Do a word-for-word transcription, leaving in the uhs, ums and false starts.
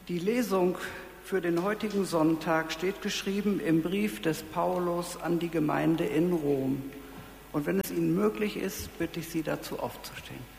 Die Lesung für den heutigen Sonntag steht geschrieben im Brief des Paulus an die Gemeinde in Rom. Und wenn es Ihnen möglich ist, bitte ich Sie dazu aufzustehen.